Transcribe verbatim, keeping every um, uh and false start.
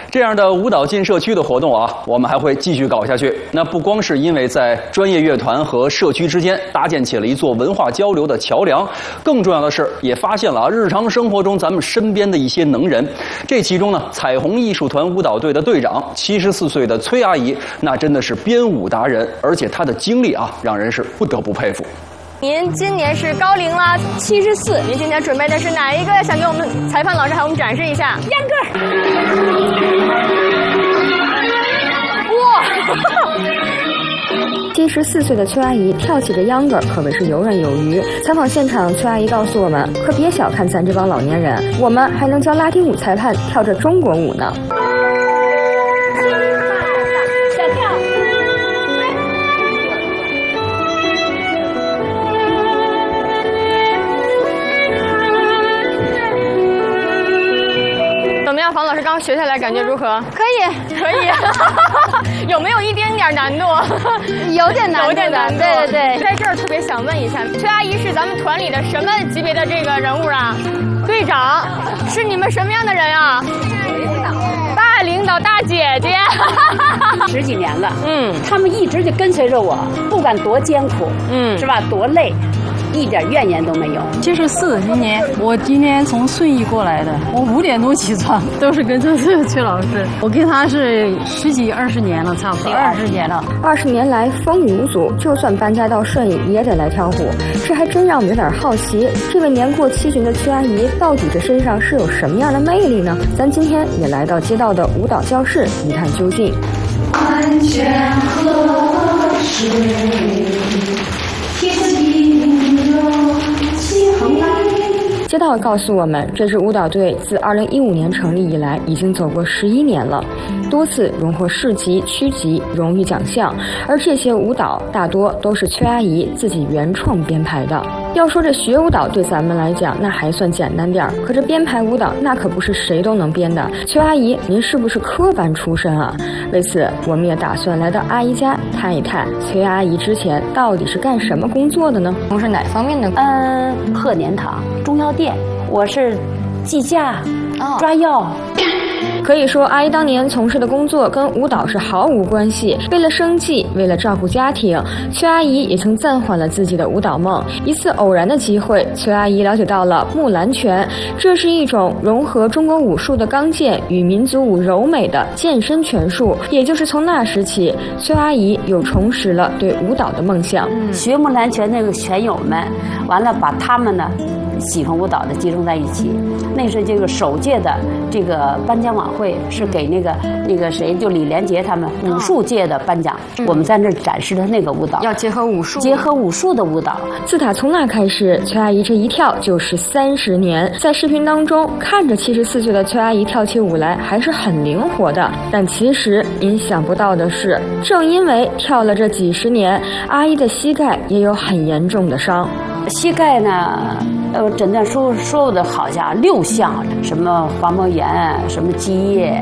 这样的舞蹈进社区的活动啊，我们还会继续搞下去。那不光是因为在专业乐团和社区之间搭建起了一座文化交流的桥梁，更重要的是，也发现了啊，日常生活中咱们身边的一些能人。这其中呢，彩虹艺术团舞蹈队的队长，七十四岁的崔阿姨，那真的是编舞达人，而且她的经历啊，让人是不得不佩服。 您今年是高龄了，七十四。您今天准备的是哪一个？想给我们裁判老师还有我们展示一下？秧歌。哇！ 七十四岁的崔阿姨跳起这秧歌可谓是游刃有余。采访现场，崔阿姨告诉我们，可别小看咱这帮老年人，我们还能教拉丁舞裁判跳着中国舞呢。 房老师刚学下来感觉如何？ 可以， 可以。有没有一点点难度？ 有点难度， 有点难度。 对对对， 在这儿特别想问一下，崔阿姨是咱们团里的什么级别的这个人物啊？队长，是你们什么样的人啊？大领导，大姐姐。 十几年了，嗯，他们一直就跟随着我，不管多艰苦，嗯，是吧？多累。一点怨言都没有。 七十四，今年我今天从顺义过来的，我五点多起床，都是跟着这崔老师。我跟他是十几二十年了，差不多二十年了。 二十年来风雨无阻，就算搬家到顺义也得来跳舞。这还真让我们有点好奇，这位年过七旬的崔阿姨到底这身上是有什么样的魅力呢？咱今天也来到街道的舞蹈教室一探究竟。 安全河水。 街道告诉我们，这支舞蹈队自二零一五年成立以来，已经走过十一年了，多次荣获市级、区级荣誉奖项。而这些舞蹈大多都是崔阿姨自己原创编排的。要说这学舞蹈对咱们来讲，那还算简单点儿，可这编排舞蹈那可不是谁都能编的。崔阿姨，您是不是科班出身啊？为此，我们也打算来到阿姨家探一探，崔阿姨之前到底是干什么工作的呢？从事哪方面的？ 嗯，鹤年堂中药店，我是计价、哦、抓药。 可以说，阿姨当年从事的工作跟舞蹈是毫无关系。为了生计，为了照顾家庭，崔阿姨也曾暂缓了自己的舞蹈梦。一次偶然的机会，崔阿姨了解到了木兰拳，这是一种融合中国武术的刚健与民族舞柔美的健身拳术。也就是从那时起，崔阿姨又重拾了对舞蹈的梦想。 嗯、学木兰拳那个拳友们，完了把他们呢喜欢舞蹈的集中在一起。那是这个首届的这个颁奖晚会是给那个那个谁，就李连杰他们武术界的颁奖、嗯、我们在那展示的那个舞蹈， 要结合武术结合武术的舞蹈。 自打从那开始，崔阿姨这一跳就是三十年。在视频当中看着七十四岁的崔阿姨跳起舞来还是很灵活的，但其实您想不到的是，正因为跳了这几十年，阿姨的膝盖也有很严重的伤。 膝盖呢呃，诊断说说的好像六项，什么滑膜炎，什么积液，